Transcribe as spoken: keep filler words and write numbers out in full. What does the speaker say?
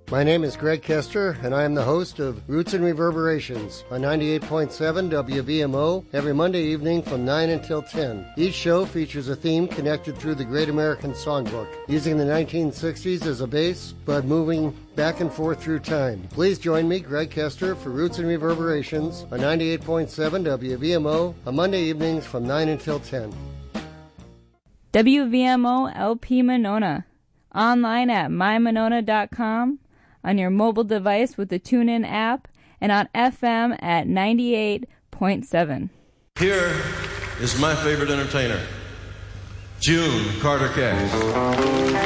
My name is Greg Kester, and I am the host of Roots and Reverberations on ninety-eight point seven W V M O every Monday evening from nine until ten. Each show features a theme connected through the Great American Songbook, using the nineteen sixties as a base, but moving back and forth through time. Please join me, Greg Kester, for Roots and Reverberations on ninety-eight point seven W V M O on Monday evenings from nine until ten. W V M O L P Monona, online at my monona dot com, on your mobile device with the TuneIn app, and on F M at ninety-eight point seven. Here is my favorite entertainer, June Carter Cash.